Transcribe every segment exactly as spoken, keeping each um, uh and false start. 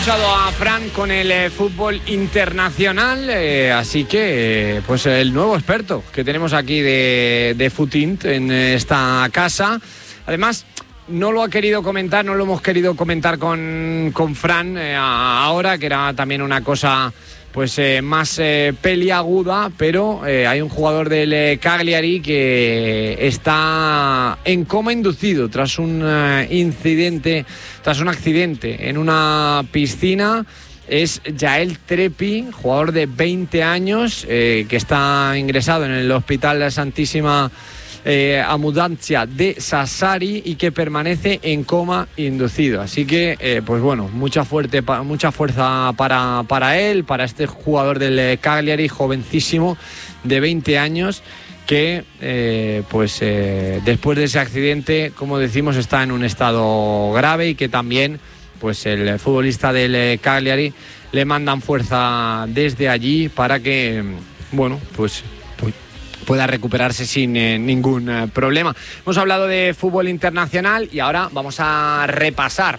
A Fran con el eh, fútbol internacional, eh, así que eh, pues el nuevo experto que tenemos aquí de, de Futint en esta casa. Además, no lo ha querido comentar, no lo hemos querido comentar con, con Fran eh, ahora, que era también una cosa pues eh, más eh, peliaguda, pero eh, hay un jugador del eh, Cagliari que está en coma inducido tras un eh, incidente, tras un accidente en una piscina. Es Yael Trepi, jugador de veinte años, eh, que está ingresado en el Hospital Santísima Eh, Ambulancia de Sassari y que permanece en coma inducido. Así que, eh, pues bueno, mucha, fuerte, pa, mucha fuerza para, para él, para este jugador del Cagliari, jovencísimo, de veinte años, que eh, pues eh, después de ese accidente, como decimos, está en un estado grave y que también pues el futbolista del Cagliari le mandan fuerza desde allí para que, bueno, pues pueda recuperarse sin eh, ningún eh, problema. Hemos hablado de fútbol internacional y ahora vamos a repasar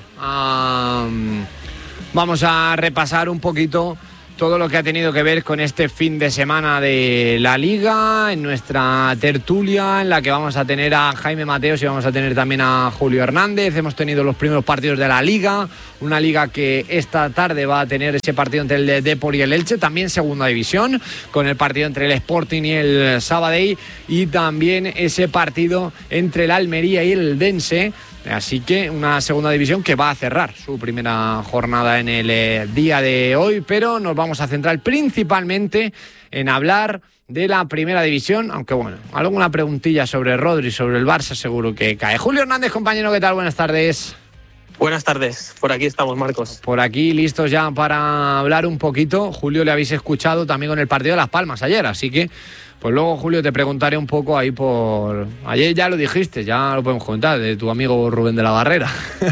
um, vamos a repasar un poquito todo lo que ha tenido que ver con este fin de semana de la Liga, en nuestra tertulia, en la que vamos a tener a Jaime Mateos y vamos a tener también a Julio Hernández. Hemos tenido los primeros partidos de la Liga, una Liga que esta tarde va a tener ese partido entre el Depor y el Elche, también segunda división, con el partido entre el Sporting y el Sabadell, y también ese partido entre el Almería y el Dense. Así que una segunda división que va a cerrar su primera jornada en el eh, día de hoy, pero nos vamos a centrar principalmente en hablar de la primera división, aunque bueno, alguna preguntilla sobre Rodri, sobre el Barça seguro que cae. Julio Hernández, compañero, ¿qué tal? Buenas tardes. Buenas tardes, por aquí estamos, Marcos. Por aquí listos ya para hablar un poquito. Julio, le habéis escuchado también con el partido de Las Palmas ayer, así que pues luego, Julio, te preguntaré un poco ahí por... Ayer ya lo dijiste, ya lo podemos contar, de tu amigo Rubén de la Barrera.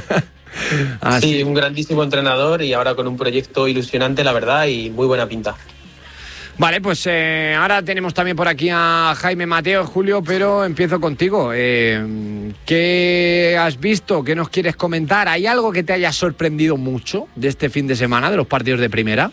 Así. Sí, un grandísimo entrenador y ahora con un proyecto ilusionante, la verdad, y muy buena pinta. Vale, pues eh, ahora tenemos también por aquí a Jaime Mateos, Julio, pero empiezo contigo. Eh, ¿Qué has visto? ¿Qué nos quieres comentar? ¿Hay algo que te haya sorprendido mucho de este fin de semana, de los partidos de primera?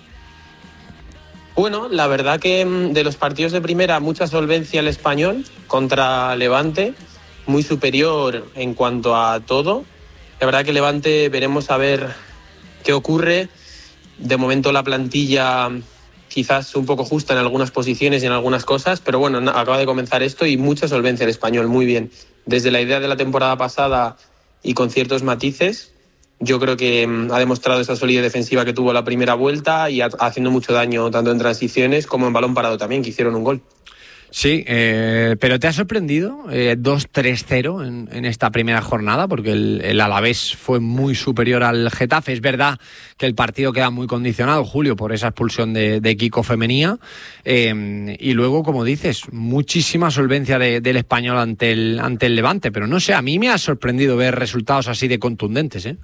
Bueno, la verdad que de los partidos de primera, mucha solvencia el Español contra Levante, muy superior en cuanto a todo. La verdad que Levante veremos a ver qué ocurre. De momento la plantilla quizás un poco justa en algunas posiciones y en algunas cosas, pero bueno, acaba de comenzar esto y mucha solvencia el Español, muy bien. Desde la idea de la temporada pasada y con ciertos matices, yo creo que ha demostrado esa solidez defensiva que tuvo la primera vuelta y haciendo mucho daño tanto en transiciones como en balón parado también, que hicieron un gol. Sí, eh, pero ¿te ha sorprendido eh, dos tres cero en, en esta primera jornada? Porque el, el Alavés fue muy superior al Getafe. Es verdad que el partido queda muy condicionado, Julio, por esa expulsión de, de Kiko Femenía. Eh, y luego, como dices, muchísima solvencia de, del Español ante el, ante el Levante. Pero no sé, a mí me ha sorprendido ver resultados así de contundentes, ¿eh?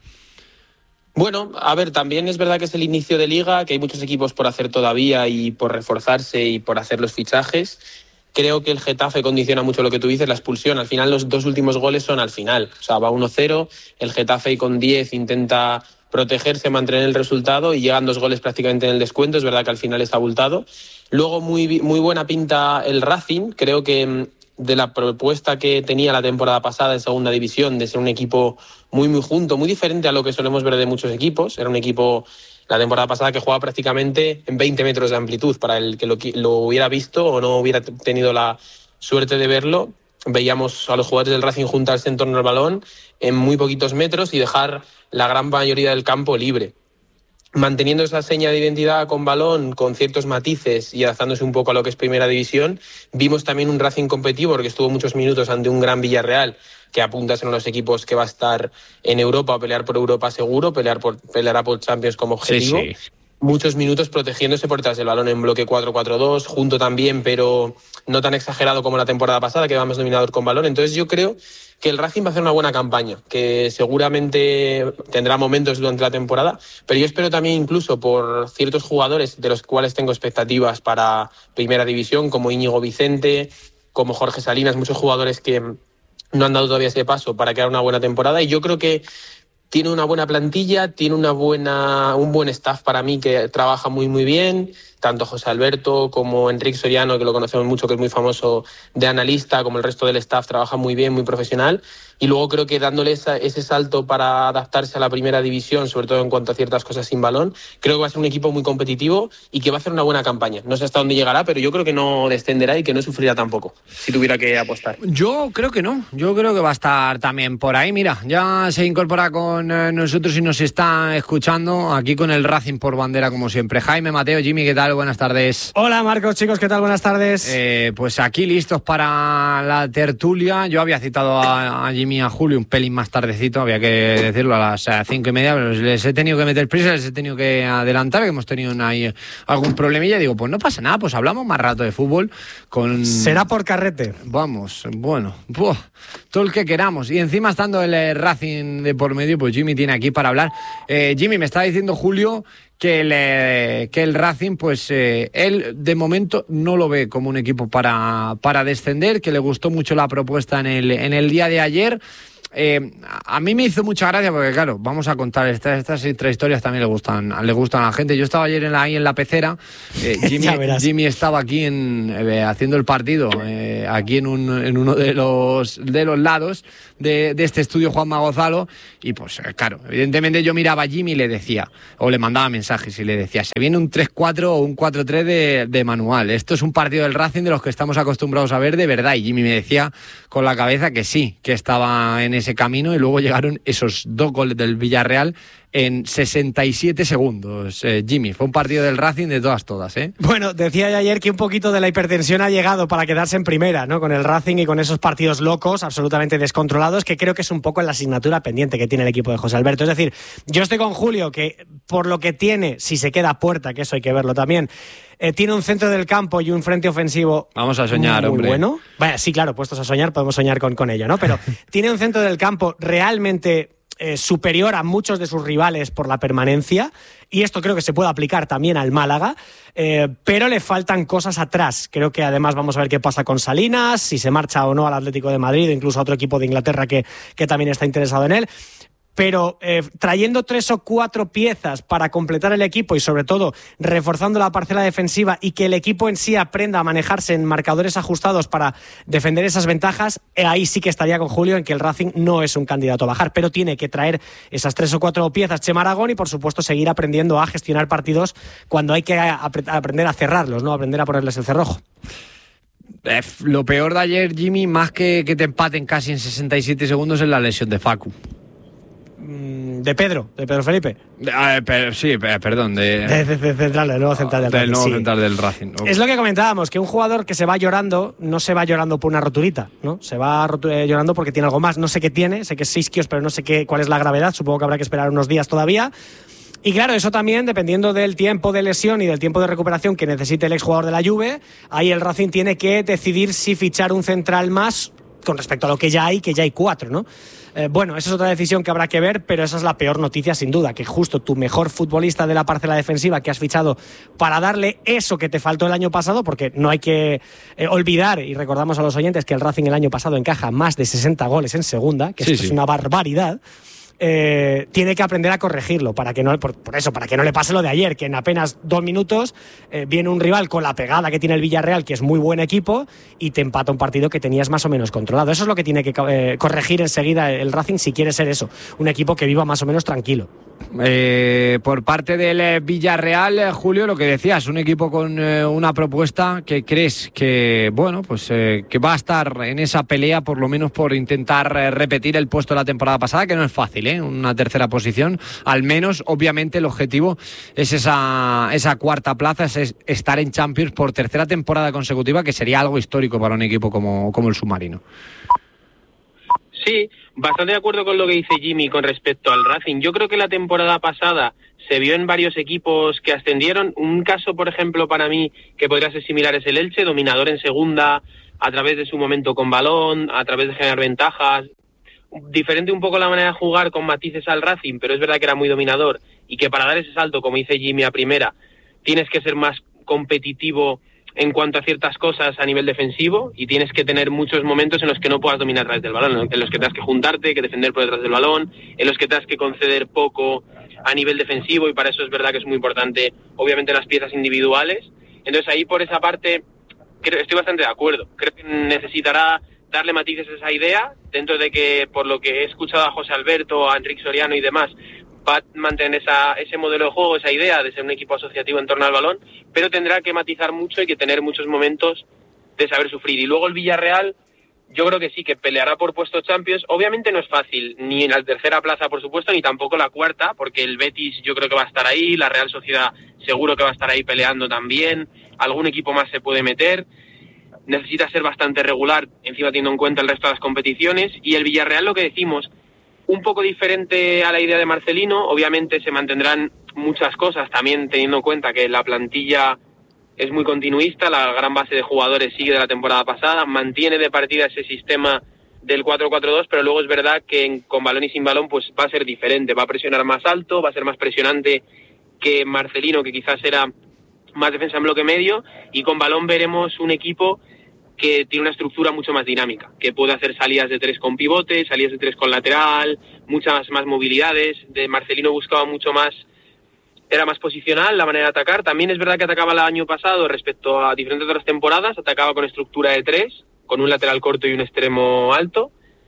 Bueno, a ver, también es verdad que es el inicio de Liga, que hay muchos equipos por hacer todavía y por reforzarse y por hacer los fichajes. Creo que el Getafe condiciona mucho lo que tú dices, la expulsión. Al final los dos últimos goles son al final. O sea, va uno cero, el Getafe con diez intenta protegerse, mantener el resultado y llegan dos goles prácticamente en el descuento. Es verdad que al final está abultado. Luego muy, muy buena pinta el Racing. Creo que de la propuesta que tenía la temporada pasada en segunda división, de ser un equipo muy, muy junto, muy diferente a lo que solemos ver de muchos equipos. Era un equipo la temporada pasada que jugaba prácticamente en veinte metros de amplitud. Para el que lo, lo hubiera visto o no hubiera tenido la suerte de verlo, veíamos a los jugadores del Racing juntarse en torno al balón en muy poquitos metros y dejar la gran mayoría del campo libre. Manteniendo esa seña de identidad con balón, con ciertos matices y adaptándose un poco a lo que es Primera División, vimos también un Racing competitivo porque estuvo muchos minutos ante un gran Villarreal que apunta a ser uno de los equipos que va a estar en Europa, a pelear por Europa seguro, pelear por, peleará por Champions como objetivo. Sí, sí. Muchos minutos protegiéndose por detrás del balón en bloque cuatro cuatro dos, junto también, pero no tan exagerado como la temporada pasada, que va más dominador con balón. Entonces yo creo que el Racing va a hacer una buena campaña, que seguramente tendrá momentos durante la temporada, pero yo espero también incluso por ciertos jugadores de los cuales tengo expectativas para Primera División, como Íñigo Vicente, como Jorge Salinas, muchos jugadores que no han dado todavía ese paso para crear una buena temporada, y yo creo que tiene una buena plantilla, tiene una buena, un buen staff para mí que trabaja muy muy bien, tanto José Alberto como Enrique Soriano, que lo conocemos mucho, que es muy famoso de analista, como el resto del staff, trabaja muy bien, muy profesional. Y luego creo que dándole esa, ese salto para adaptarse a la primera división, sobre todo en cuanto a ciertas cosas sin balón, creo que va a ser un equipo muy competitivo y que va a hacer una buena campaña. No sé hasta dónde llegará, pero yo creo que no descenderá y que no sufrirá tampoco, si tuviera que apostar. Yo creo que no, yo creo que va a estar también por ahí. Mira, ya se incorpora con nosotros y nos está escuchando aquí con el Racing por bandera, como siempre. Jaime, Mateo, Jimmy, ¿qué tal? Buenas tardes. Hola, Marcos, chicos, ¿qué tal? Buenas tardes. Eh, pues aquí listos para la tertulia. Yo había citado a, a Jimmy y a Julio un pelín más tardecito, había que decirlo, a las cinco y media, pero les he tenido que meter prisa, les he tenido que adelantar, que hemos tenido ahí algún problemilla. Digo, pues no pasa nada, pues hablamos más rato de fútbol. Con... Será por carrete. Vamos, bueno, buah, todo el que queramos. Y encima estando el eh, Racing de por medio, pues Jimmy tiene aquí para hablar. Eh, Jimmy, me está diciendo Julio que el, eh, que el Racing, pues eh, él de momento no lo ve como un equipo para, para descender, que le gustó mucho la propuesta en el, en el día de ayer. Eh, a mí me hizo mucha gracia porque, claro, vamos a contar estas, estas tres historias también le gustan, le gustan a la gente. Yo estaba ayer en la, ahí en la pecera, eh, Jimmy, Jimmy estaba aquí en, eh, haciendo el partido, eh, aquí en, un, en uno de los, de los lados de, de este estudio Juanma Gonzalo, y pues eh, claro, evidentemente yo miraba a Jimmy y le decía, o le mandaba mensajes y le decía, se viene un tres cuatro o un cuatro tres de, de manual, esto es un partido del Racing de los que estamos acostumbrados a ver de verdad. Y Jimmy me decía con la cabeza que sí, que estaba en ese ese camino, y luego llegaron esos dos goles del Villarreal en sesenta y siete segundos. Eh, Jimmy, fue un partido del Racing de todas, todas, ¿eh? Bueno, decía yo ayer que un poquito de la hipertensión ha llegado para quedarse en primera, ¿no? Con el Racing y con esos partidos locos, absolutamente descontrolados, que creo que es un poco la asignatura pendiente que tiene el equipo de José Alberto. Es decir, yo estoy con Julio, que por lo que tiene, si se queda a puerta, que eso hay que verlo también, eh, tiene un centro del campo y un frente ofensivo. Vamos a soñar, muy hombre. Bueno. Vaya, sí, claro, puestos a soñar, podemos soñar con, con ello, ¿no? Pero tiene un centro del campo realmente Eh, superior a muchos de sus rivales por la permanencia, y esto creo que se puede aplicar también al Málaga, eh, pero le faltan cosas atrás. Creo que además vamos a ver qué pasa con Salinas, si se marcha o no al Atlético de Madrid, o incluso a otro equipo de Inglaterra que, que también está interesado en él. Pero eh, trayendo tres o cuatro piezas para completar el equipo y sobre todo reforzando la parcela defensiva y que el equipo en sí aprenda a manejarse en marcadores ajustados para defender esas ventajas, eh, ahí sí que estaría con Julio en que el Racing no es un candidato a bajar, pero tiene que traer esas tres o cuatro piezas Chema Aragón y por supuesto seguir aprendiendo a gestionar partidos cuando hay que ap- aprender a cerrarlos, ¿no? Aprender a ponerles el cerrojo. Eh, lo peor de ayer, Jimmy, más que que te empaten casi en sesenta y siete segundos, es la lesión de Facu. De Pedro, de Pedro Felipe. Eh, pero, sí, eh, perdón, de, de, de, de central, del nuevo central del, del Racing. Nuevo Sí. central del Racing. Oh. Es lo que comentábamos, que un jugador que se va llorando, no se va llorando por una roturita, ¿no? Se va rotu- eh, llorando porque tiene algo más. No sé qué tiene, sé que es seis kilos, pero no sé qué, cuál es la gravedad. Supongo que habrá que esperar unos días todavía. Y claro, eso también, dependiendo del tiempo de lesión y del tiempo de recuperación que necesite el exjugador de la Juve, ahí el Racing tiene que decidir si fichar un central más con respecto a lo que ya hay, que ya hay cuatro, ¿no? Eh, bueno, esa es otra decisión que habrá que ver, pero esa es la peor noticia sin duda, que justo tu mejor futbolista de la parcela defensiva que has fichado para darle eso que te faltó el año pasado, porque no hay que eh, olvidar, y recordamos a los oyentes que el Racing el año pasado encaja más de sesenta goles en segunda, que sí, esto sí. es una barbaridad. Eh, tiene que aprender a corregirlo para que no, por, por eso, para que no le pase lo de ayer, que en apenas dos minutos eh, viene un rival con la pegada que tiene el Villarreal, que es muy buen equipo, y te empata un partido que tenías más o menos controlado. Eso es lo que tiene que eh, corregir enseguida el Racing si quiere ser eso, un equipo que viva más o menos tranquilo. Eh, por parte del eh, Villarreal, eh, Julio, lo que decías, un equipo con eh, una propuesta que crees que, bueno, pues eh, que va a estar en esa pelea, por lo menos por intentar eh, repetir el puesto de la temporada pasada, que no es fácil, ¿eh? Una tercera posición, al menos, obviamente, el objetivo es esa, esa cuarta plaza, es estar en Champions por tercera temporada consecutiva, que sería algo histórico para un equipo como, como el Submarino. Sí, bastante de acuerdo con lo que dice Jimmy con respecto al Racing. Yo creo que la temporada pasada se vio en varios equipos que ascendieron. Un caso, por ejemplo, para mí que podría ser similar es el Elche, dominador en segunda, a través de su momento con balón, a través de generar ventajas. Diferente un poco la manera de jugar con matices al Racing, pero es verdad que era muy dominador y que para dar ese salto, como dice Jimmy a primera, tienes que ser más competitivo en cuanto a ciertas cosas a nivel defensivo y tienes que tener muchos momentos en los que no puedas dominar a través del balón, en los que tengas que juntarte, que defender por detrás del balón, en los que tengas que conceder poco a nivel defensivo, y para eso es verdad que es muy importante obviamente las piezas individuales. Entonces ahí por esa parte creo, estoy bastante de acuerdo. Creo que necesitará darle matices a esa idea, dentro de que por lo que he escuchado a José Alberto, a Enrique Soriano y demás, va a mantener esa, ese modelo de juego, esa idea de ser un equipo asociativo en torno al balón, pero tendrá que matizar mucho y que tener muchos momentos de saber sufrir. Y luego el Villarreal, yo creo que sí, que peleará por puestos Champions. Obviamente no es fácil, ni en la tercera plaza, por supuesto, ni tampoco la cuarta, porque el Betis yo creo que va a estar ahí, la Real Sociedad seguro que va a estar ahí peleando también, algún equipo más se puede meter. Necesita ser bastante regular, encima teniendo en cuenta el resto de las competiciones. Y el Villarreal, lo que decimos, un poco diferente a la idea de Marcelino. Obviamente se mantendrán muchas cosas, también teniendo en cuenta que la plantilla es muy continuista, la gran base de jugadores sigue de la temporada pasada, mantiene de partida ese sistema del cuatro cuatro dos, pero luego es verdad que en, con balón y sin balón pues va a ser diferente, va a presionar más alto, va a ser más presionante que Marcelino, que quizás era más defensa en bloque medio, y con balón veremos un equipo que tiene una estructura mucho más dinámica, que puede hacer salidas de tres con pivote, salidas de tres con lateral, muchas más movilidades. De Marcelino buscaba mucho más, era más posicional la manera de atacar. También es verdad que atacaba el año pasado respecto a diferentes otras temporadas, atacaba con estructura de tres, con un lateral corto y un extremo alto,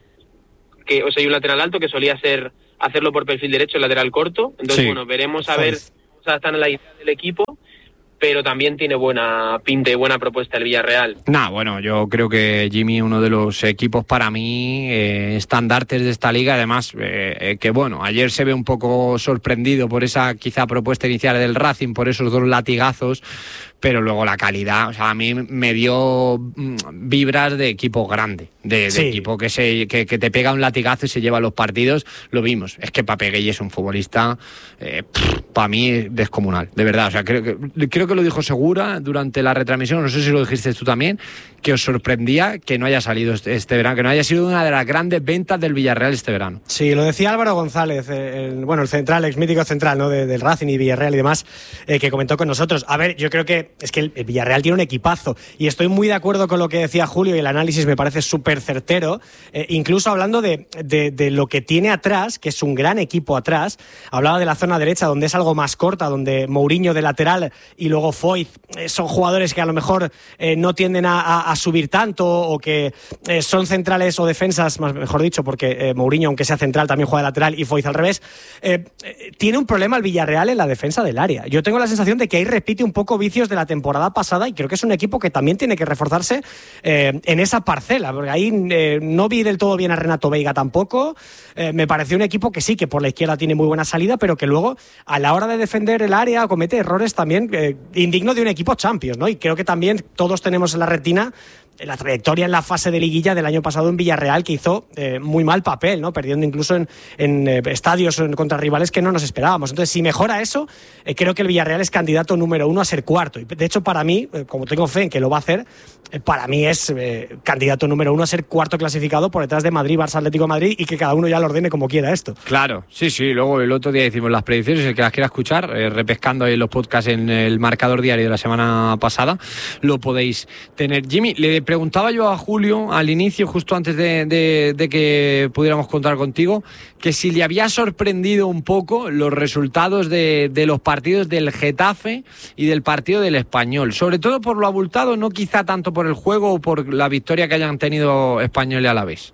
que, o sea, y un lateral alto que solía ser hacerlo por perfil derecho, el lateral corto. Entonces, sí, bueno, veremos a ver cómo se adaptan a la idea del equipo, pero también tiene buena pinta y buena propuesta el Villarreal. Nah, bueno, yo creo que Jimmy, uno de los equipos para mí eh, estandartes de esta liga, además eh, eh, que bueno, ayer se ve un poco sorprendido por esa quizá propuesta inicial del Racing, por esos dos latigazos, pero luego la calidad, o sea, a mí me dio mm, vibras de equipo grande, de, de sí. equipo que, se, que, que te pega un latigazo y se lleva los partidos. Lo vimos, es que Papegueye es un futbolista eh, para mí descomunal, de verdad. O sea, creo que, creo que lo dijo Segura durante la retransmisión, no sé si lo dijiste tú también, que os sorprendía que no haya salido este, este verano, que no haya sido una de las grandes ventas del Villarreal este verano. Sí, lo decía Álvaro González, el, bueno, el central, ex mítico central, ¿no?, de, del Racing y Villarreal y demás, eh, que comentó con nosotros. A ver, yo creo que es que el, el Villarreal tiene un equipazo y estoy muy de acuerdo con lo que decía Julio, y el análisis me parece súper certero, eh, incluso hablando de, de, de lo que tiene atrás, que es un gran equipo atrás. Hablaba de la zona derecha, donde es algo más corta, donde Mourinho de lateral y luego Foyth eh, son jugadores que a lo mejor eh, no tienden a, a, a subir tanto, o que eh, son centrales o defensas, más mejor dicho, porque eh, Mourinho, aunque sea central, también juega de lateral, y Foyth al revés. Eh, eh, tiene un problema el Villarreal en la defensa del área. Yo tengo la sensación de que ahí repite un poco vicios de la temporada pasada, y creo que es un equipo que también tiene que reforzarse eh, en esa parcela, porque ahí eh, no vi del todo bien a Renato Veiga tampoco. Eh, me pareció un equipo que sí, que por la izquierda tiene muy buena salida, pero que luego a la hora de defender el área comete errores también eh, indigno de un equipo Champions, ¿no? Y creo que también todos tenemos en la retina la trayectoria en la fase de liguilla del año pasado en Villarreal, que hizo eh, muy mal papel, ¿no?, perdiendo incluso en, en eh, estadios en, contra rivales que no nos esperábamos. Entonces, si mejora eso, eh, creo que el Villarreal es candidato número uno a ser cuarto. Y de hecho, para mí, eh, como tengo fe en que lo va a hacer, eh, para mí es eh, candidato número uno a ser cuarto clasificado por detrás de Madrid, Barça, Atlético de Madrid, y que cada uno ya lo ordene como quiera esto. Claro, sí, sí. Luego el otro día hicimos las predicciones, el que las quiera escuchar, eh, repescando ahí los podcasts en el marcador diario de la semana pasada, lo podéis tener. Jimmy, le preguntaba yo a Julio al inicio, justo antes de, de, de que pudiéramos contar contigo, que si le había sorprendido un poco los resultados de, de los partidos del Getafe y del partido del Español, sobre todo por lo abultado, no quizá tanto por el juego o por la victoria que hayan tenido Español y Alavés.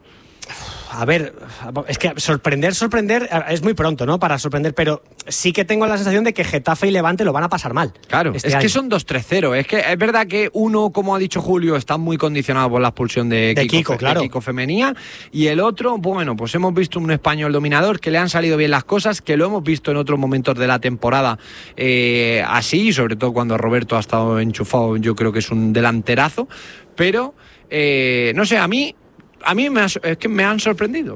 A ver, es que sorprender, sorprender es muy pronto, ¿no?, para sorprender, pero sí que tengo la sensación de que Getafe y Levante lo van a pasar mal. Claro, este es año. Que son dos tres cero. Es que es verdad que uno, como ha dicho Julio, está muy condicionado por la expulsión de, de Kiko, Kiko, claro. de Kiko Femenía, y el otro, bueno, pues hemos visto un Español dominador, que le han salido bien las cosas, que lo hemos visto en otros momentos de la temporada eh, así, sobre todo cuando Roberto ha estado enchufado. Yo creo que es un delanterazo, pero eh, no sé, a mí A mí me, ha, es que me han sorprendido.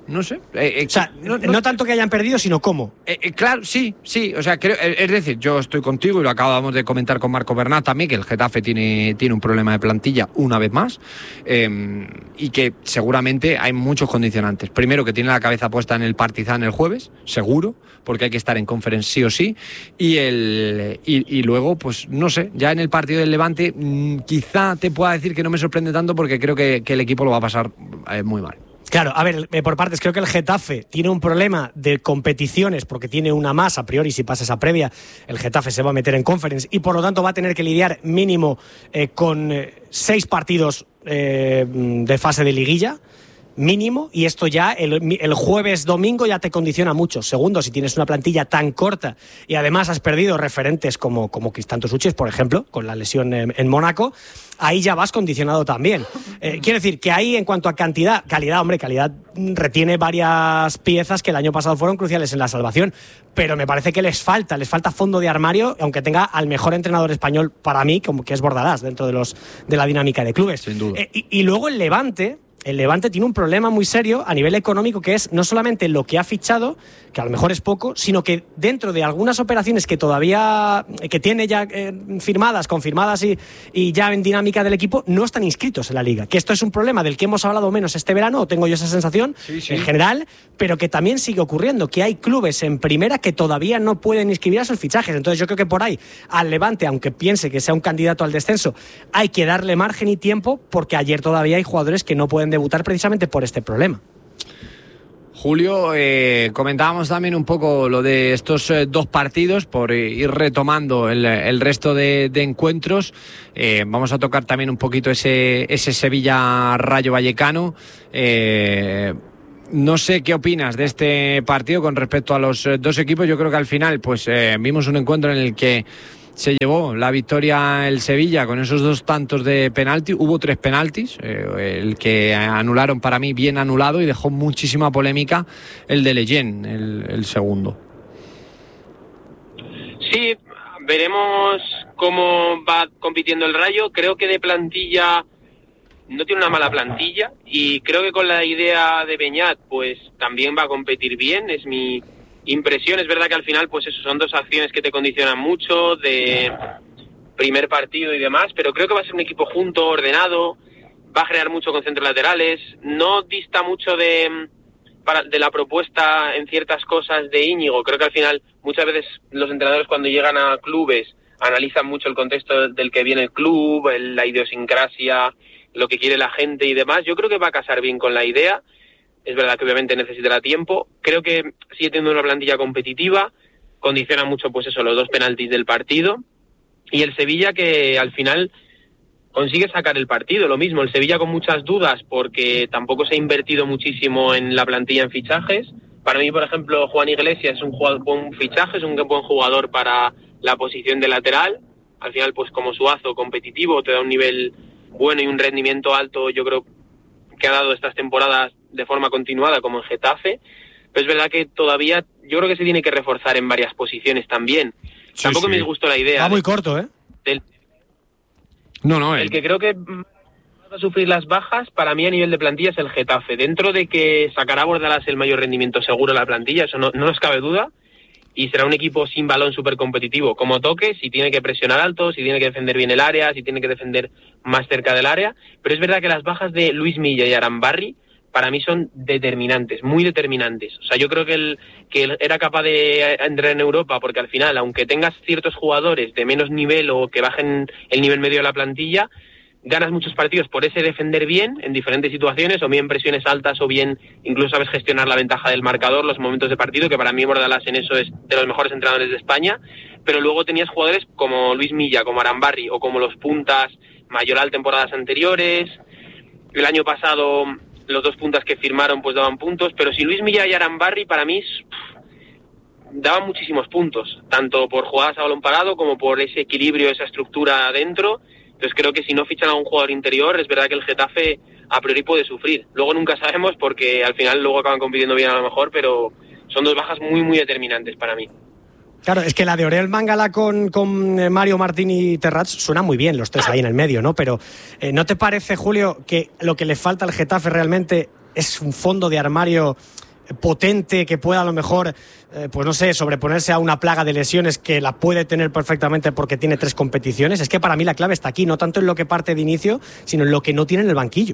no sé. Eh, eh, O sea, no, no, no tanto que hayan perdido, sino cómo. Eh, eh, claro, sí, sí. O sea, creo, eh, es decir, yo estoy contigo y lo acabamos de comentar con Marco Bernat también, que el Getafe tiene, tiene un problema de plantilla una vez más eh, y que seguramente hay muchos condicionantes. Primero, que tiene la cabeza puesta en el Partizan el jueves, seguro, porque hay que estar en Conference sí o sí. Y, el, y, y luego, pues no sé, ya en el partido del Levante mmm, quizá te pueda decir que no me sorprende tanto porque creo que, que el equipo lo va a pasar eh, muy mal. Claro, a ver, eh, por partes, creo que el Getafe tiene un problema de competiciones porque tiene una más, a priori, si pasa esa previa, el Getafe se va a meter en Conference y por lo tanto va a tener que lidiar mínimo eh, con eh, seis partidos eh, de fase de liguilla, mínimo, y esto ya el, el jueves domingo ya te condiciona mucho. Segundo, si tienes una plantilla tan corta y además has perdido referentes como, como Cristanto Suches, por ejemplo, con la lesión en, en Mónaco, ahí ya vas condicionado también. Eh, quiero decir que ahí, en cuanto a cantidad, calidad, hombre, calidad retiene varias piezas que el año pasado fueron cruciales en la salvación, pero me parece que les falta, les falta fondo de armario, aunque tenga al mejor entrenador español para mí, como que es Bordalás, dentro de los de la dinámica de clubes. Sin duda. Eh, y, y luego el Levante... El Levante tiene un problema muy serio a nivel económico, que es no solamente lo que ha fichado, que a lo mejor es poco, sino que dentro de algunas operaciones que todavía que tiene ya eh, firmadas, confirmadas y, y ya en dinámica del equipo, no están inscritos en la Liga. Que esto es un problema del que hemos hablado menos este verano, o tengo yo esa sensación, sí, sí. en general, pero que también sigue ocurriendo, que hay clubes en primera que todavía no pueden inscribir a sus fichajes. Entonces yo creo que por ahí al Levante, aunque piense que sea un candidato al descenso, hay que darle margen y tiempo, porque ayer todavía hay jugadores que no pueden debutar precisamente por este problema. Julio, eh, comentábamos también un poco lo de estos eh, dos partidos por eh, ir retomando el, el resto de, de encuentros. Eh, vamos a tocar también un poquito ese, ese Sevilla-Rayo Vallecano. Eh, no sé qué opinas de este partido con respecto a los eh, dos equipos. Yo creo que al final pues eh, vimos un encuentro en el que se llevó la victoria el Sevilla con esos dos tantos de penalti. Hubo tres penaltis, eh, el que anularon para mí bien anulado y dejó muchísima polémica el de Leyen, el, el segundo. Sí, veremos cómo va compitiendo el Rayo. Creo que de plantilla no tiene una mala plantilla y creo que con la idea de Beñat pues también va a competir bien, es mi impresión. Es verdad que al final pues eso son dos acciones que te condicionan mucho de primer partido y demás, pero creo que va a ser un equipo junto, ordenado, va a generar mucho con centros laterales, no dista mucho de, para, de la propuesta en ciertas cosas de Íñigo. Creo que al final muchas veces los entrenadores cuando llegan a clubes analizan mucho el contexto del que viene el club, el, la idiosincrasia, lo que quiere la gente y demás. Yo creo que va a casar bien con la idea. Es verdad que obviamente necesitará tiempo. Creo que sigue teniendo una plantilla competitiva. Condiciona mucho, pues eso, los dos penaltis del partido. Y el Sevilla que al final consigue sacar el partido. Lo mismo, el Sevilla con muchas dudas porque tampoco se ha invertido muchísimo en la plantilla en fichajes. Para mí, por ejemplo, Juan Iglesias es un jugador, buen fichaje, es un buen jugador para la posición de lateral. Al final, pues como Suazo, competitivo, te da un nivel bueno y un rendimiento alto, yo creo que ha dado estas temporadas de forma continuada como en Getafe, pero es verdad que todavía yo creo que se tiene que reforzar en varias posiciones también. Sí, Tampoco sí. me disgustó la idea. Va muy corto, ¿eh? Del, no, no. El el... que creo que va a sufrir las bajas, para mí a nivel de plantilla es el Getafe. Dentro de que sacará Bordalás el mayor rendimiento seguro de la plantilla, eso no, no nos cabe duda, y será un equipo sin balón súper competitivo. Como toque, si tiene que presionar alto, si tiene que defender bien el área, si tiene que defender más cerca del área. Pero es verdad que las bajas de Luis Milla y Arambarri para mí son determinantes, muy determinantes. O sea, yo creo que él, que él era capaz de entrar en Europa porque al final, aunque tengas ciertos jugadores de menos nivel o que bajen el nivel medio de la plantilla, ganas muchos partidos por ese defender bien en diferentes situaciones, o bien presiones altas, o bien incluso sabes gestionar la ventaja del marcador, los momentos de partido, que para mí Bordalás en eso es de los mejores entrenadores de España. Pero luego tenías jugadores como Luis Milla, como Arambarri, o como los puntas Mayoral temporadas anteriores. El año pasado los dos puntas que firmaron pues daban puntos, pero si Luis Milla y Arambarri para mí pff, daban muchísimos puntos, tanto por jugadas a balón parado como por ese equilibrio, esa estructura adentro. Entonces creo que si no fichan a un jugador interior, es verdad que el Getafe a priori puede sufrir. Luego nunca sabemos porque al final luego acaban compitiendo bien a lo mejor, pero son dos bajas muy, muy determinantes para mí. Claro, es que la de Oriol Mangala con, con Mario Martín y Terrats suena muy bien, los tres ahí en el medio, ¿no? Pero eh, ¿no te parece, Julio, que lo que le falta al Getafe realmente es un fondo de armario potente que pueda a lo mejor, eh, pues no sé, sobreponerse a una plaga de lesiones que la puede tener perfectamente porque tiene tres competiciones. Es que para mí la clave está aquí, no tanto en lo que parte de inicio, sino en lo que no tiene en el banquillo.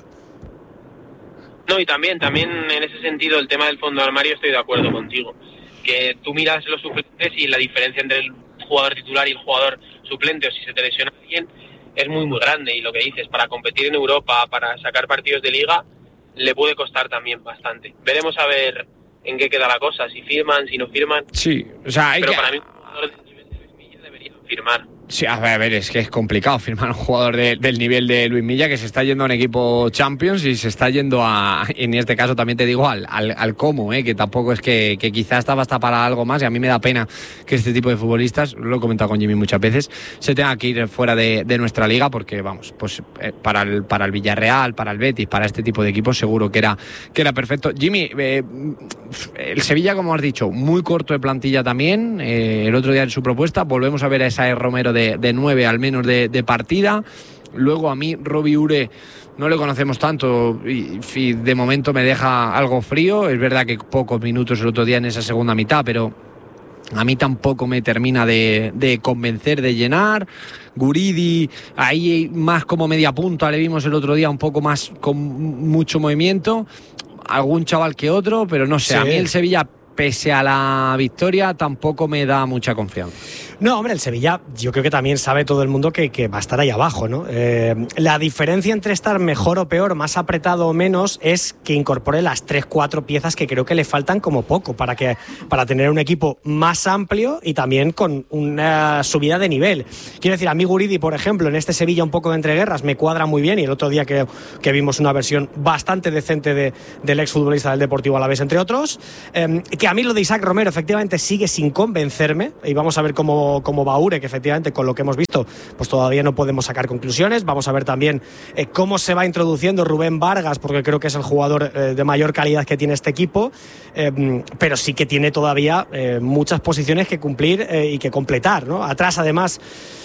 No, y también, también en ese sentido el tema del fondo de armario estoy de acuerdo contigo. Que tú miras los suplentes y la diferencia entre el jugador titular y el jugador suplente, o si se te lesiona alguien, es muy muy grande. Y lo que dices, para competir en Europa, para sacar partidos de liga, le puede costar también bastante. Veremos a ver en qué queda la cosa, si firman, si no firman. Sí, o sea, hay Pero que... para mí un jugador del nivel de Luis Milla debería firmar. Sí, a ver, a ver, es que es complicado firmar a un jugador de, del nivel de Luis Milla, que se está yendo a un equipo Champions y se está yendo a, en este caso también te digo, al, al, al cómo, ¿eh? Que tampoco es que, que quizás estaba hasta para algo más, y a mí me da pena que este tipo de futbolistas, lo he comentado con Jimmy muchas veces, se tenga que ir fuera de, de nuestra liga, porque vamos, pues eh, para, el, para el Villarreal, para el Betis, para este tipo de equipos seguro que era, que era perfecto. Jimmy, eh, el Sevilla, como has dicho, muy corto de plantilla también, eh, el otro día en su propuesta, volvemos a ver a esa Romero de, de nueve al menos de, de partida. Luego a mí Robbie Ure no le conocemos tanto y, y de momento me deja algo frío. Es verdad que pocos minutos el otro día en esa segunda mitad, pero a mí tampoco me termina de, de convencer, de llenar. Guridi, ahí más como media punta, le vimos el otro día un poco más con mucho movimiento. Algún chaval que otro, pero no sé, sí. A mí el Sevilla, pese a la victoria, tampoco me da mucha confianza. No, hombre, el Sevilla, yo creo que también sabe todo el mundo que, que va a estar ahí abajo, ¿no? Eh, la diferencia entre estar mejor o peor, más apretado o menos, es que incorpore las tres, cuatro piezas que creo que le faltan como poco para, que, para tener un equipo más amplio y también con una subida de nivel. Quiero decir, a mí Guridi, por ejemplo, en este Sevilla un poco de entreguerras, me cuadra muy bien, y el otro día creo que vimos una versión bastante decente de, del exfutbolista del Deportivo Alavés, entre otros. Eh, que a mí lo de Isaac Romero efectivamente sigue sin convencerme, y vamos a ver cómo como Baure, que efectivamente con lo que hemos visto pues todavía no podemos sacar conclusiones. Vamos a ver también eh, cómo se va introduciendo Rubén Vargas, porque creo que es el jugador eh, de mayor calidad que tiene este equipo, eh, pero sí que tiene todavía eh, muchas posiciones que cumplir eh, y que completar, ¿no? Atrás, además,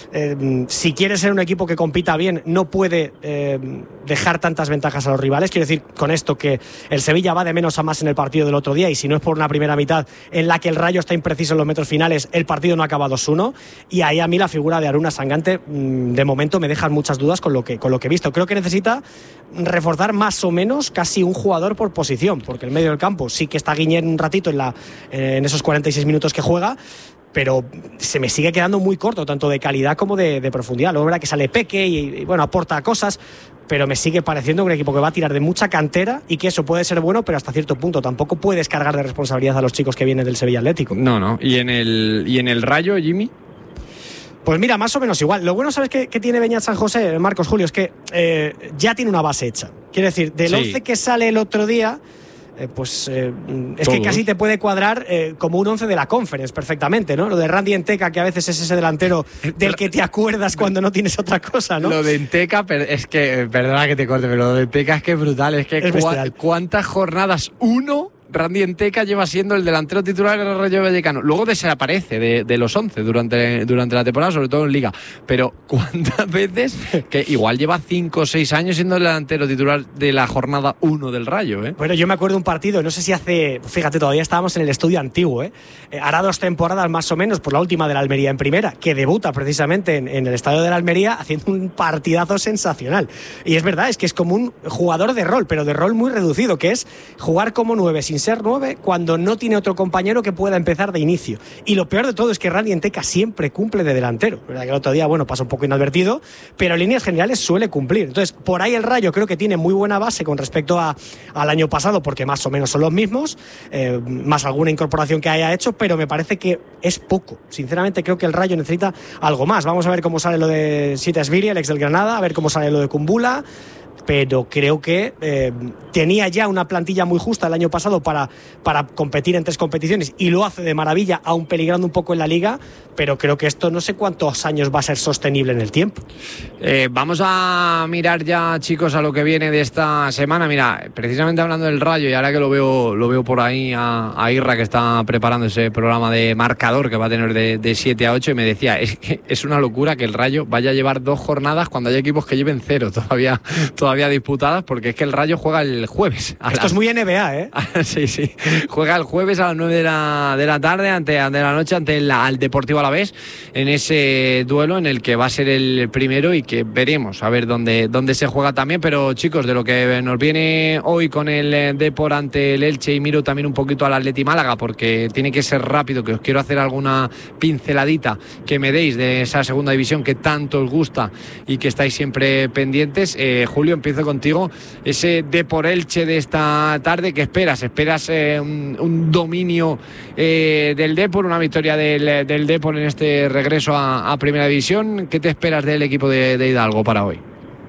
eh, si quiere ser un equipo que compita bien, no puede eh, dejar tantas ventajas a los rivales. Quiero decir con esto que el Sevilla va de menos a más en el partido del otro día, y si no es por una primera mitad en la que el Rayo está impreciso en los metros finales, el partido no acaba dos uno. Y ahí a mí la figura de Aruna Sangante de momento me deja muchas dudas con lo que, con lo que he visto. Creo que necesita reforzar más o menos casi un jugador por posición, porque el medio del campo sí que está Guiñén un ratito en, la, en esos cuarenta y seis minutos que juega, pero se me sigue quedando muy corto, tanto de calidad como de, de profundidad. Luego verá que sale Peque y, y bueno, aporta cosas, pero me sigue pareciendo un equipo que va a tirar de mucha cantera, y que eso puede ser bueno, pero hasta cierto punto. Tampoco puedes cargar de responsabilidad a los chicos que vienen del Sevilla Atlético. No, no. ¿Y en el, y en el Rayo, Jimmy? Pues mira, más o menos igual. Lo bueno, ¿sabes qué, qué tiene Beñat San José, Marcos, Julio? Es que eh, ya tiene una base hecha. Quiero decir, del sí. once que sale el otro día, eh, pues eh, es Todos. que casi te puede cuadrar eh, como un once de la Conference perfectamente, ¿no? Lo de Randy Enteca, que a veces es ese delantero del que te acuerdas cuando no tienes otra cosa, ¿no? Lo de Enteca, es que, perdona que te corte, pero lo de Enteca es que es brutal. Es que es cua- ¿cuántas jornadas? Uno... Randy Enteca lleva siendo el delantero titular del Rayo Vallecano. Luego desaparece de, de los once durante, durante la temporada, sobre todo en Liga. Pero ¿cuántas veces? Que igual lleva cinco o seis años siendo el delantero titular de la jornada uno del Rayo, ¿eh? Bueno, yo me acuerdo un partido, no sé si hace... Fíjate, todavía estábamos en el estudio antiguo, ¿eh? Hará dos temporadas más o menos, por la última de la Almería en primera, que debuta precisamente en, en el estadio de la Almería haciendo un partidazo sensacional. Y es verdad, es que es como un jugador de rol, pero de rol muy reducido, que es jugar como nueve sin ser nueve cuando no tiene otro compañero que pueda empezar de inicio. Y lo peor de todo es que Randy Enteca siempre cumple de delantero. ¿Verdad? Que el otro día, bueno, pasa un poco inadvertido, pero en líneas generales suele cumplir. Entonces, por ahí el Rayo creo que tiene muy buena base con respecto a, al año pasado, porque más o menos son los mismos, eh, más alguna incorporación que haya hecho, pero me parece que es poco. Sinceramente, creo que el Rayo necesita algo más. Vamos a ver cómo sale lo de Sitasvili, el ex del Granada, a ver cómo sale lo de Kumbula, pero creo que eh, tenía ya una plantilla muy justa el año pasado para, para competir en tres competiciones, y lo hace de maravilla, aún peligrando un poco en la Liga, pero creo que esto no sé cuántos años va a ser sostenible en el tiempo. Eh, vamos a mirar ya, chicos, a lo que viene de esta semana. Mira, precisamente hablando del Rayo, y ahora que lo veo lo veo por ahí a, a Irra, que está preparando ese programa de marcador que va a tener de, de siete a ocho, y me decía, es que es una locura que el Rayo vaya a llevar dos jornadas cuando hay equipos que lleven cero todavía, todavía todavía disputadas, porque es que el Rayo juega el jueves. Esto las... es muy N B A, ¿eh? sí, sí. Juega el jueves a las nueve de la, de la tarde, ante, ante la noche, ante el al Deportivo Alavés, en ese duelo en el que va a ser el primero y que veremos a ver dónde, dónde se juega también. Pero chicos, de lo que nos viene hoy con el Depor ante el Elche, y miro también un poquito al Atleti Málaga, porque tiene que ser rápido, que os quiero hacer alguna pinceladita que me deis de esa segunda división que tanto os gusta y que estáis siempre pendientes. eh, Julio, empiezo contigo. Ese Depor Elche de esta tarde, ¿qué esperas? ¿Esperas eh, un, un dominio eh, del Depor, una victoria del, del Depor en este regreso a, a Primera División? ¿Qué te esperas del equipo de, de Hidalgo para hoy?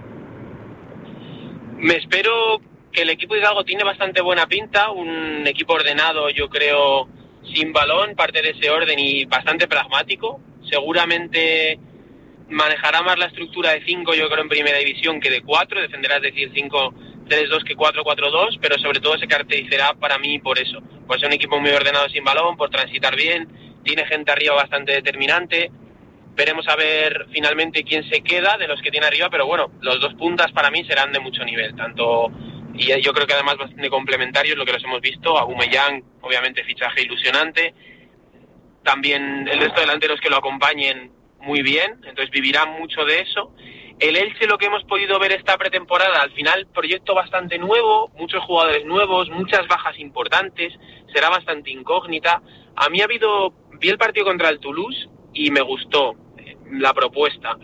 Me espero que el equipo de Hidalgo tiene bastante buena pinta, un equipo ordenado, yo creo, sin balón, parte de ese orden y bastante pragmático. Seguramente manejará más la estructura de cinco, yo creo, en Primera División que de cuatro, defenderá, es decir, cinco tres dos que cuatro cuatro dos, pero sobre todo se caracterizará para mí por eso, por ser un equipo muy ordenado sin balón, por transitar bien, tiene gente arriba bastante determinante. Veremos a ver finalmente quién se queda de los que tiene arriba, pero bueno, los dos puntas para mí serán de mucho nivel, tanto, y yo creo que además bastante complementarios, lo que los hemos visto. Aubameyang, obviamente fichaje ilusionante, también el resto de delanteros que lo acompañen muy bien, entonces vivirán mucho de eso. El Elche, lo que hemos podido ver esta pretemporada, al final proyecto bastante nuevo, muchos jugadores nuevos, muchas bajas importantes, será bastante incógnita. A mí ha habido, vi el partido contra el Toulouse y me gustó la propuesta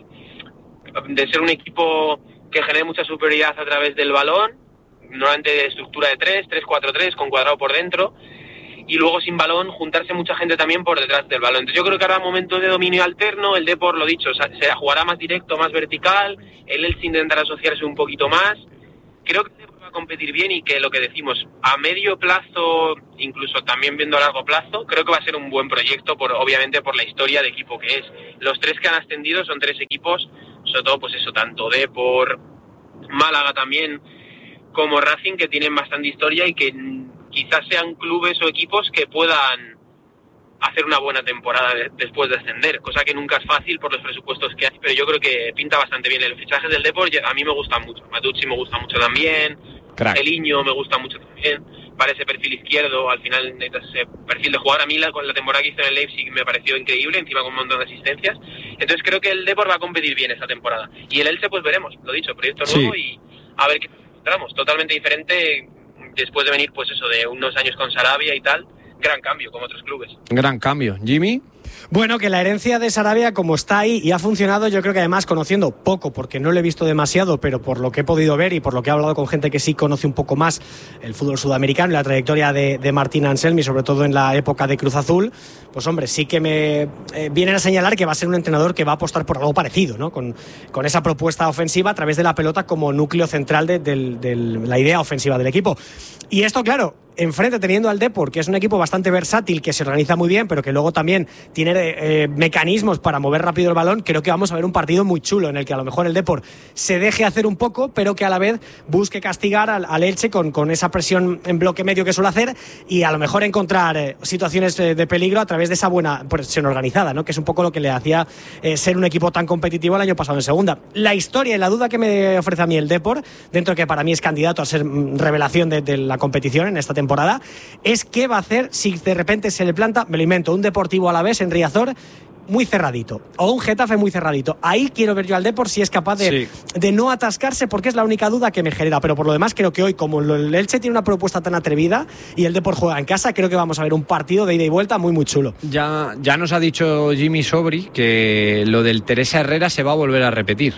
de ser un equipo que genere mucha superioridad a través del balón, normalmente de estructura de tres, tres cuatro tres, con Cuadrado por dentro, y luego sin balón juntarse mucha gente también por detrás del balón. Entonces yo creo que habrá momentos de dominio alterno, el Depor, lo dicho, se jugará más directo, más vertical, el Elche intentará asociarse un poquito más. Creo que el Depor va a competir bien y que lo que decimos, a medio plazo, incluso también viendo a largo plazo, creo que va a ser un buen proyecto, por obviamente por la historia de equipo que es. Los tres que han ascendido son tres equipos, sobre todo pues eso, tanto Depor, Málaga también, como Racing, que tienen bastante historia y que quizás sean clubes o equipos que puedan hacer una buena temporada de, después de ascender, cosa que nunca es fácil por los presupuestos que hay, pero yo creo que pinta bastante bien. El fichaje del Depor a mí me gusta mucho, Matucci me gusta mucho también, Eliño me gusta mucho también, parece perfil izquierdo, al final ese perfil de jugador. A mí la, la temporada que hizo en el Leipzig me pareció increíble, encima con un montón de asistencias, entonces creo que el Depor va a competir bien esta temporada, y el Elche pues veremos, lo dicho, proyecto nuevo, sí. Y a ver qué encontramos, totalmente diferente después de venir pues eso de unos años con Sarabia y tal. Gran cambio, como otros clubes. Gran cambio. ¿Jimmy? Bueno, que la herencia de Sarabia, como está ahí y ha funcionado, yo creo que además conociendo poco, porque no lo he visto demasiado, pero por lo que he podido ver y por lo que he hablado con gente que sí conoce un poco más el fútbol sudamericano y la trayectoria de, de Martín Anselmi, sobre todo en la época de Cruz Azul, pues hombre, sí que me eh, vienen a señalar que va a ser un entrenador que va a apostar por algo parecido, ¿no? Con, con esa propuesta ofensiva a través de la pelota como núcleo central de, de, de, de la idea ofensiva del equipo. Y esto, claro, enfrente teniendo al Depor, que es un equipo bastante versátil, que se organiza muy bien, pero que luego también tiene eh, mecanismos para mover rápido el balón, creo que vamos a ver un partido muy chulo en el que a lo mejor el Depor se deje hacer un poco, pero que a la vez busque castigar al, al Elche con, con esa presión en bloque medio que suele hacer y a lo mejor encontrar eh, situaciones de, de peligro a través de esa buena presión organizada, ¿no? Que es un poco lo que le hacía eh, ser un equipo tan competitivo el año pasado en segunda. La historia y la duda que me ofrece a mí el Depor, dentro de que para mí es candidato a ser revelación de, de la competición en esta temporada, es qué va a hacer si de repente se le planta, me lo invento, un Deportivo Alavés en Riazor muy cerradito, o un Getafe muy cerradito. Ahí quiero ver yo al Depor si es capaz de, sí. de no atascarse, porque es la única duda que me genera, pero por lo demás creo que hoy, como el Elche tiene una propuesta tan atrevida y el Depor juega en casa, creo que vamos a ver un partido de ida y vuelta muy muy chulo. Ya, ya nos ha dicho Jimmy Sobri que lo del Teresa Herrera se va a volver a repetir.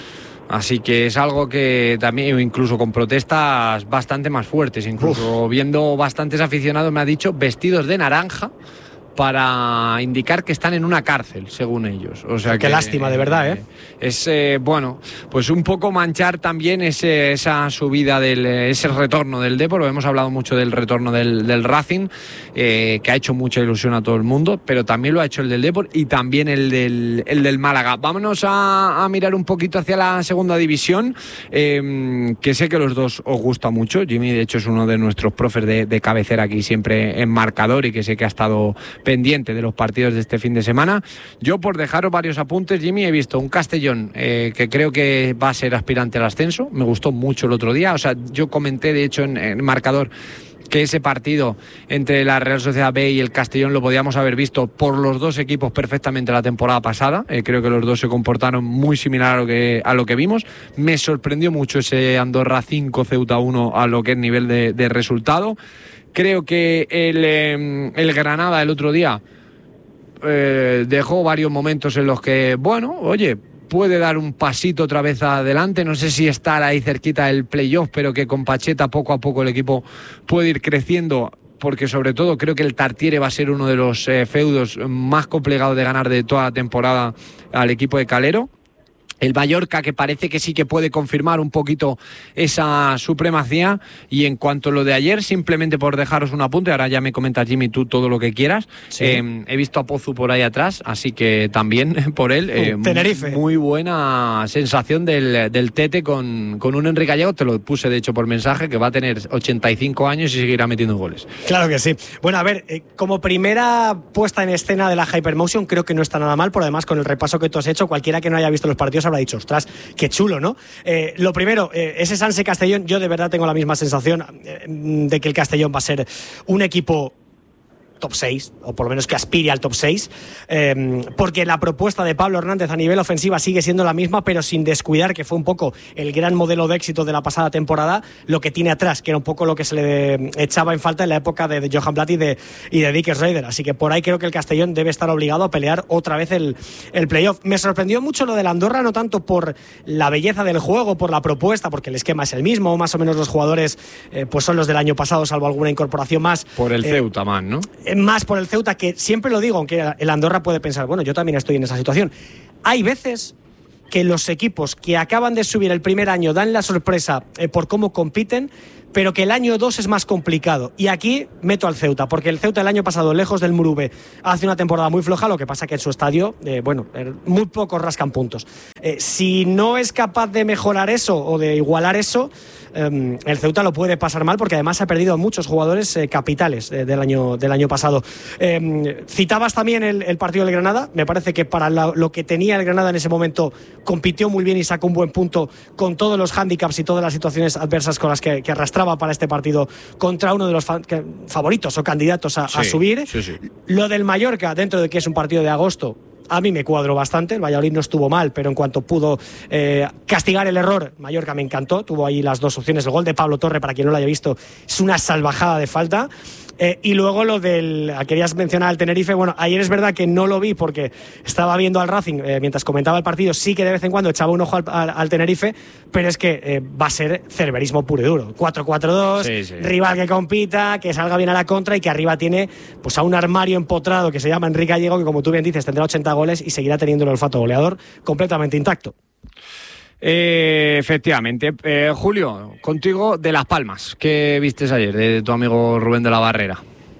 Así que es algo que también, incluso con protestas bastante más fuertes, incluso Uf. viendo bastantes aficionados, me ha dicho, vestidos de naranja para indicar que están en una cárcel, según ellos. O sea, qué que, lástima, de verdad, ¿eh? Es, eh, bueno, pues un poco manchar también ese, esa subida, del ese retorno del Depor. Hemos hablado mucho del retorno del, del Racing, eh, que ha hecho mucha ilusión a todo el mundo, pero también lo ha hecho el del Depor y también el del, el del Málaga. Vámonos a, a mirar un poquito hacia la segunda división, eh, que sé que los dos os gusta mucho. Jimmy, de hecho, es uno de nuestros profes de, de cabecera aquí siempre en marcador y que sé que ha estado pendiente de los partidos de este fin de semana. Yo, por dejaros varios apuntes, Jimmy, he visto un Castellón eh, que creo que va a ser aspirante al ascenso. Me gustó mucho el otro día. O sea, yo comenté, de hecho, en el marcador que ese partido entre la Real Sociedad B y el Castellón lo podíamos haber visto por los dos equipos perfectamente la temporada pasada. Eh, creo que los dos se comportaron muy similar a lo que, a lo que vimos. Me sorprendió mucho ese Andorra cinco, Ceuta uno a lo que es nivel de, de resultado. Creo que el, eh, el Granada el otro día eh, dejó varios momentos en los que, bueno, oye, puede dar un pasito otra vez adelante. No sé si estar ahí cerquita del playoff, pero que con Pacheta poco a poco el equipo puede ir creciendo, porque sobre todo creo que el Tartiere va a ser uno de los eh, feudos más complicados de ganar de toda la temporada al equipo de Calero. El Mallorca, que parece que sí que puede confirmar un poquito esa supremacía. Y en cuanto a lo de ayer, simplemente por dejaros un apunte, ahora ya me comentas, Jimmy, tú todo lo que quieras. Sí. Eh, he visto a Pozu por ahí atrás, así que también por él. Eh, Tenerife. Muy, muy buena sensación del, del Tete con, con un Enrique Gallego. Te lo puse, de hecho, por mensaje, que va a tener ochenta y cinco años y seguirá metiendo goles. Claro que sí. Bueno, a ver, eh, como primera puesta en escena de la Hypermotion, creo que no está nada mal, por además, con el repaso que tú has hecho, cualquiera que no haya visto los partidos habrá dicho, ostras, qué chulo, ¿no? Eh, lo primero, eh, ese Sanse Castellón, yo de verdad tengo la misma sensación eh, de que el Castellón va a ser un equipo top seis, o por lo menos que aspire al top seis, eh, porque la propuesta de Pablo Hernández a nivel ofensiva sigue siendo la misma, pero sin descuidar que fue un poco el gran modelo de éxito de la pasada temporada, lo que tiene atrás, que era un poco lo que se le echaba en falta en la época de, de Johan Blatt y de, y de Dick Schreider. Así que por ahí creo que el Castellón debe estar obligado a pelear otra vez el, el playoff. Me sorprendió mucho lo del Andorra, no tanto por la belleza del juego, por la propuesta, porque el esquema es el mismo, más o menos los jugadores eh, pues son los del año pasado, salvo alguna incorporación más. Por el eh, Ceuta más, ¿no? Más por el Ceuta, que siempre lo digo, aunque el Andorra puede pensar, bueno, yo también estoy en esa situación. Hay veces que los equipos que acaban de subir el primer año dan la sorpresa eh, por cómo compiten, pero que el año dos es más complicado. Y aquí meto al Ceuta, porque el Ceuta el año pasado, lejos del Murube, hace una temporada muy floja, lo que pasa que en su estadio, eh, bueno, muy pocos rascan puntos. Eh, si no es capaz de mejorar eso o de igualar eso, eh, el Ceuta lo puede pasar mal, porque además ha perdido muchos jugadores eh, capitales eh, del, año, del año pasado. Eh, citabas también el, el partido del Granada. Me parece que para la, lo que tenía el Granada en ese momento, compitió muy bien y sacó un buen punto con todos los hándicaps y todas las situaciones adversas con las que, que arrastraba para este partido contra uno de los fa- que, favoritos o candidatos a, sí, a subir. Sí, sí. Lo del Mallorca, dentro de que es un partido de agosto, a mí me cuadró bastante. El Valladolid no estuvo mal, pero en cuanto pudo eh, castigar el error, Mallorca me encantó. Tuvo ahí las dos opciones. El gol de Pablo Torre, para quien no lo haya visto, es una salvajada de falta. Eh, y luego lo del... Querías mencionar al Tenerife. Bueno, ayer es verdad que no lo vi porque estaba viendo al Racing eh, mientras comentaba el partido. Sí que de vez en cuando echaba un ojo al, al, al Tenerife, pero es que eh, va a ser cerverismo puro y duro. cuatro cuatro dos, sí, sí. Rival que compita, que salga bien a la contra y que arriba tiene pues a un armario empotrado que se llama Enrique Gallego, que como tú bien dices tendrá ochenta goles y seguirá teniendo el olfato goleador completamente intacto. Eh, efectivamente. Eh, Julio, contigo de Las Palmas. ¿Qué vistes ayer de tu amigo Rubén de la Barrera?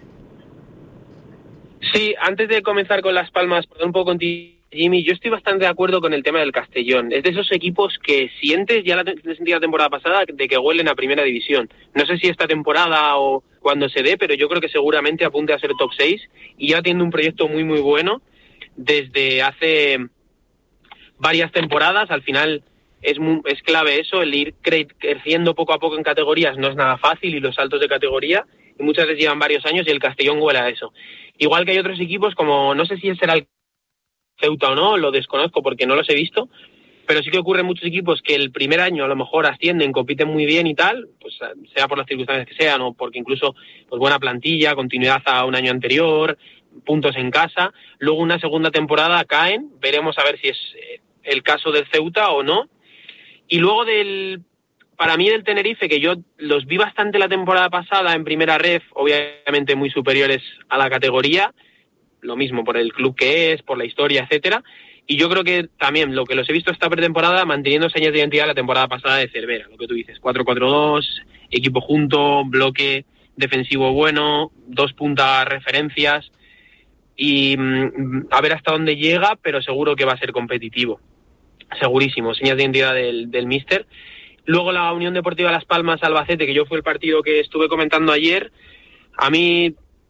Sí, antes de comenzar con Las Palmas, perdón un poco contigo, Jimmy, yo estoy bastante de acuerdo con el tema del Castellón. Es de esos equipos que sientes, ya la, sentí la temporada pasada, de que huelen a primera división. No sé si esta temporada o cuando se dé, pero yo creo que seguramente apunte a ser top seis y ya tiene un proyecto muy muy bueno desde hace varias temporadas. Al final es, muy, es clave eso, el ir cre- creciendo poco a poco en categorías no es nada fácil, y los saltos de categoría, y muchas veces llevan varios años y el Castellón huele a eso. Igual que hay otros equipos como, no sé si será el Ceuta o no, lo desconozco porque no los he visto, pero sí que ocurre en muchos equipos que el primer año a lo mejor ascienden, compiten muy bien y tal, pues sea por las circunstancias que sean, o porque incluso pues buena plantilla, continuidad a un año anterior, puntos en casa, luego una segunda temporada caen, veremos a ver si es el caso del Ceuta o no. Y luego del, para mí del Tenerife, que yo los vi bastante la temporada pasada en primera ref, obviamente muy superiores a la categoría, lo mismo por el club que es, por la historia, etcétera. Y yo creo que también lo que los he visto esta pretemporada, manteniendo señas de identidad la temporada pasada de Cervera, lo que tú dices, cuatro cuatro dos, equipo junto, bloque defensivo bueno, dos puntas referencias, y mmm, a ver hasta dónde llega, pero seguro que va a ser competitivo, segurísimo, señas de identidad del, del míster. Luego la Unión Deportiva Las Palmas Albacete, que yo fue el partido que estuve comentando ayer, a mí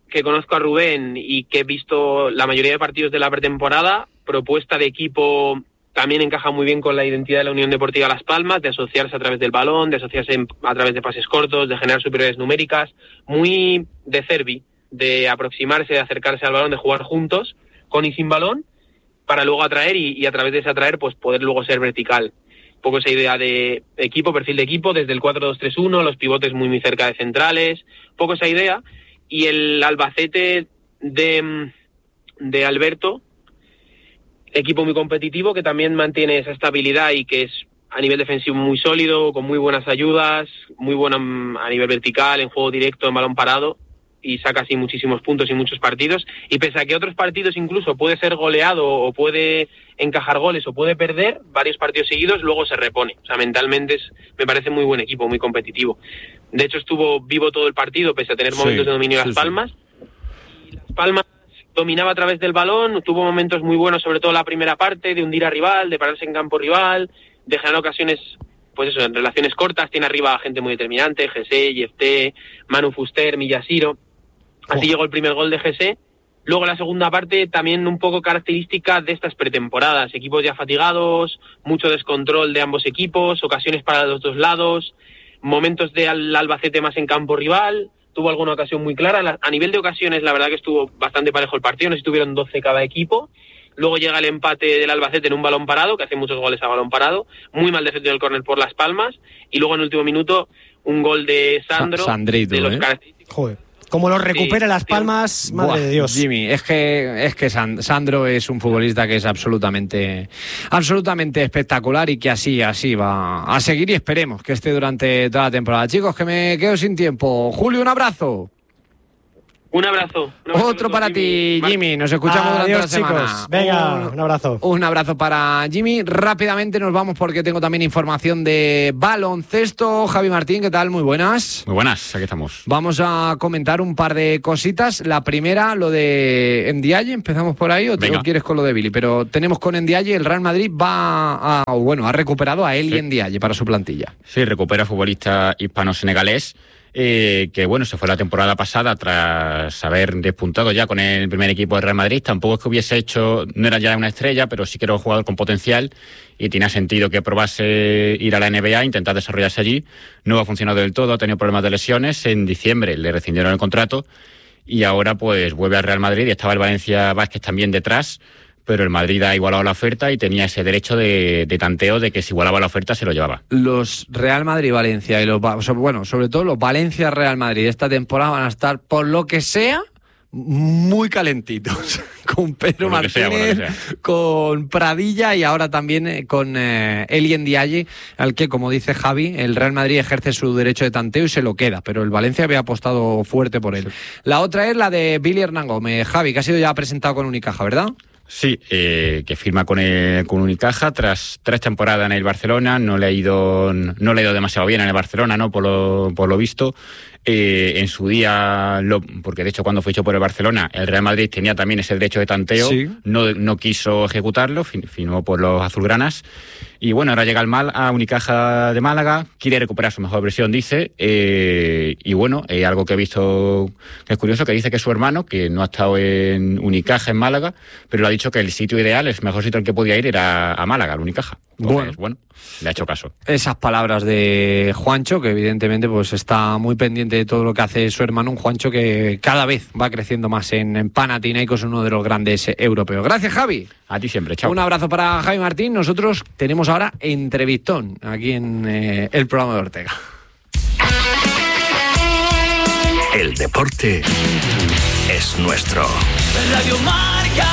que conozco a Rubén y que he visto la mayoría de partidos de la pretemporada, propuesta de equipo también encaja muy bien con la identidad de la Unión Deportiva Las Palmas, de asociarse a través del balón, de asociarse en, a través de pases cortos, de generar superioridades numéricas, muy de Cervi, de aproximarse, de acercarse al balón, de jugar juntos, con y sin balón, para luego atraer y, y a través de ese atraer pues poder luego ser vertical. Un poco esa idea de equipo, perfil de equipo, desde el cuatro dos tres uno, los pivotes muy muy cerca de centrales, un poco esa idea. Y el Albacete de, de Alberto, equipo muy competitivo que también mantiene esa estabilidad y que es a nivel defensivo muy sólido, con muy buenas ayudas, muy buena a nivel vertical, en juego directo, en balón parado, y saca así muchísimos puntos y muchos partidos. Y pese a que otros partidos incluso puede ser goleado o puede encajar goles o puede perder varios partidos seguidos, luego se repone. O sea, mentalmente es, me parece muy buen equipo, muy competitivo. De hecho, estuvo vivo todo el partido, pese a tener momentos sí, de dominio de Las Palmas. Sí. Y Las Palmas dominaba a través del balón, tuvo momentos muy buenos, sobre todo la primera parte, de hundir a rival, de pararse en campo rival, de generar ocasiones, pues eso, en relaciones cortas. Tiene arriba gente muy determinante, G C, Yefté, Manu Fuster, Millasiro. Así oh. llegó el primer gol de G C. Luego la segunda parte también un poco característica de estas pretemporadas. Equipos ya fatigados, mucho descontrol de ambos equipos, ocasiones para los dos lados, momentos de al Albacete más en campo rival. Tuvo alguna ocasión muy clara. A nivel de ocasiones, la verdad que estuvo bastante parejo el partido. No sé si tuvieron doce cada equipo. Luego llega el empate del Albacete en un balón parado, que hace muchos goles a balón parado. Muy mal defendido el córner por Las Palmas. Y luego en el último minuto, un gol de Sandro. Sa Sandrito, de los ¿eh? característicos. Joder. Como lo recupera sí, Las sí. Palmas, madre Buah, de Dios. Jimmy, es que, es que Sandro es un futbolista que es absolutamente, absolutamente espectacular y que así, así va a seguir y esperemos que esté durante toda la temporada. Chicos, que me quedo sin tiempo. Julio, un abrazo. Un abrazo. Un abrazo Otro para ti, Jimmy. Jimmy. Nos escuchamos Adiós, durante la semana. chicos. Venga, un, un abrazo. Un abrazo para Jimmy. Rápidamente nos vamos porque tengo también información de baloncesto. Javi Martín, ¿qué tal? Muy buenas. Muy buenas, aquí estamos. Vamos a comentar un par de cositas. La primera, lo de Ndiaye. ¿Empezamos por ahí o te quieres con lo de Billy? Pero tenemos con Ndiaye, el Real Madrid va a, bueno, ha recuperado a Eli sí. Ndiaye para su plantilla. Sí, recupera futbolista hispano-senegalés. Eh, que bueno, se fue la temporada pasada tras haber despuntado ya con el primer equipo del Real Madrid. Tampoco es que hubiese hecho, no era ya una estrella, pero sí que era un jugador con potencial y tenía sentido que probase ir a la N B A, intentar desarrollarse allí. No ha funcionado del todo, ha tenido problemas de lesiones. En diciembre le rescindieron el contrato y ahora pues vuelve al Real Madrid y estaba el Valencia Vázquez también detrás, pero el Madrid ha igualado la oferta y tenía ese derecho de, de tanteo de que si igualaba la oferta se lo llevaba. Los Real Madrid-Valencia y los, bueno, sobre todo los Valencia-Real Madrid esta temporada van a estar, por lo que sea, muy calentitos. Con Pedro Martínez, sea, sea. con Pradilla y ahora también con eh, Eli Ndiaye, al que, como dice Javi, el Real Madrid ejerce su derecho de tanteo y se lo queda, pero el Valencia había apostado fuerte por él. Sí. La otra es la de Billy Hernán Gómez. Javi, que ha sido ya presentado con Unicaja, ¿verdad? Sí, eh, que firma con, el, con Unicaja tras tres temporadas en el Barcelona. No le ha ido, no le ha ido demasiado bien en el Barcelona, ¿no? Por lo, por lo visto. Eh, en su día, lo, porque de hecho cuando fichó por el Barcelona, el Real Madrid tenía también ese derecho de tanteo, sí. no, no quiso ejecutarlo, firmó por los azulgranas. Y bueno, ahora llega al Mal a Unicaja de Málaga, quiere recuperar su mejor versión, dice. Eh, y bueno, eh, algo que he visto que es curioso, que dice que es su hermano, que no ha estado en Unicaja en Málaga, pero le ha dicho que el sitio ideal, el mejor sitio al que podía ir era a Málaga, al Unicaja. Entonces, bueno. bueno, le ha hecho caso. Esas palabras de Juancho, que evidentemente pues está muy pendiente de todo lo que hace su hermano, un Juancho que cada vez va creciendo más en, en Panathinaikos, uno de los grandes europeos. Gracias, Javi. A ti siempre, chao. Un abrazo para Javi Martín. Nosotros tenemos ahora entrevistón aquí en eh, el programa de Ortega. El deporte es nuestro. Radio Marca.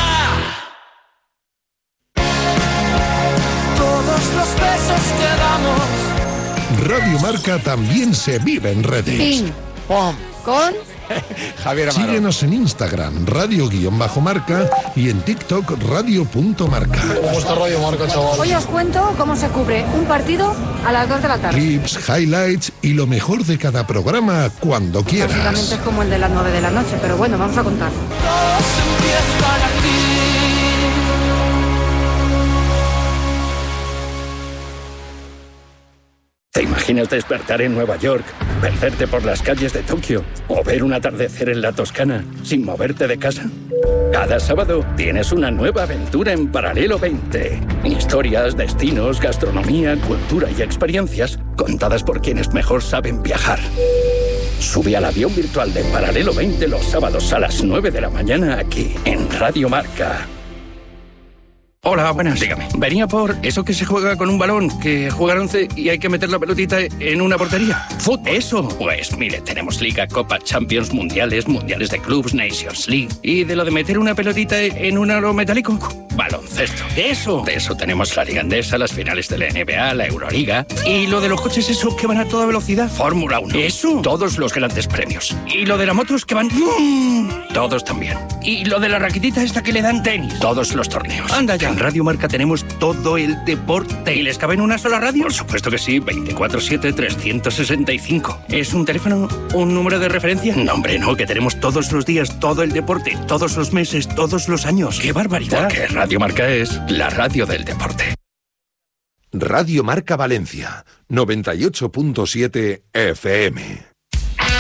Todos los besos que damos. Radio Marca también se vive en redes. Ping, pom, con Javier Amaro. Síguenos en Instagram, radio-marca y en TikTok, radio.marca. ¿Cómo está Radio Marca, chaval? Hoy os cuento cómo se cubre un partido a las dos de la tarde. Clips, highlights y lo mejor de cada programa cuando quieras. Básicamente es como el de las nueve de la noche, pero bueno, vamos a contar. ¿Te imaginas imaginas despertar en Nueva York, perderte por las calles de Tokio o ver un atardecer en la Toscana sin moverte de casa? Cada sábado tienes una nueva aventura en Paralelo veinte. Historias, destinos, gastronomía, cultura y experiencias contadas por quienes mejor saben viajar. Sube al avión virtual de Paralelo veinte los sábados a las nueve de la mañana aquí, en Radio Marca. Hola, buenas. Dígame. Venía por eso que se juega con un balón, que juega once y hay que meter la pelotita en una portería. ¿Fútbol? Eso. Pues mire, tenemos Liga, Copa, Champions, Mundiales, Mundiales de Clubs, Nations League. ¿Y de lo de meter una pelotita en un aro metálico? Baloncesto. Eso. De eso tenemos la Liga Endesa, las finales de la N B A, la Euroliga. ¿Y lo de los coches esos que van a toda velocidad? Fórmula uno. Eso. Todos los grandes premios. ¿Y lo de las motos que van? Todos también. ¿Y lo de la raquetita esta que le dan tenis? Todos los torneos. Anda ya. En Radio Marca tenemos todo el deporte. ¿Y les cabe en una sola radio? Por supuesto que sí, veinticuatro siete, trescientos sesenta y cinco. ¿Es un teléfono, un número de referencia? No, hombre, no, que tenemos todos los días todo el deporte, todos los meses, todos los años. ¡Qué barbaridad! Porque Radio Marca es la radio del deporte. Radio Marca Valencia, noventa y ocho punto siete F M.